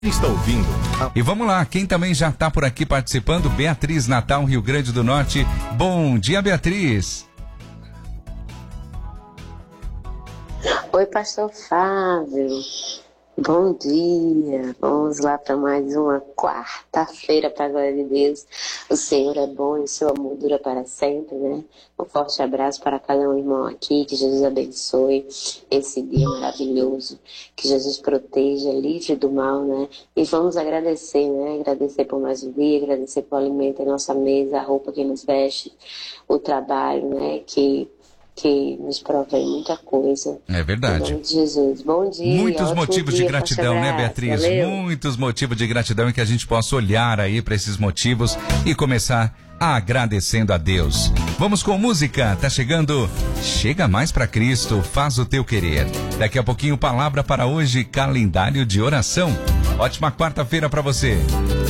Está ouvindo. E vamos lá, quem também já está por aqui participando, Beatriz, Natal, Rio Grande do Norte. Bom dia, Beatriz. Oi, pastor Fábio. Bom dia. Vamos lá para mais uma quarta-feira, para a glória de Deus. O Senhor é bom e o seu amor dura para sempre, né? Um forte abraço para cada um irmão aqui. Que Jesus abençoe esse dia maravilhoso. Que Jesus proteja, livre do mal, né? E vamos agradecer, né? Agradecer por mais um dia, agradecer por alimento, a nossa mesa, a roupa que nos veste, o trabalho, né? Que nos provém muita coisa. É verdade. Em nome de Jesus. Bom dia. Muitos motivos de gratidão, né, Beatriz? Valeu. Muitos motivos de gratidão e que a gente possa olhar aí para esses motivos e começar agradecendo a Deus. Vamos com música. Tá chegando. Chega mais para Cristo, faz o teu querer. Daqui a pouquinho, palavra para hoje, calendário de oração. Ótima quarta-feira para você.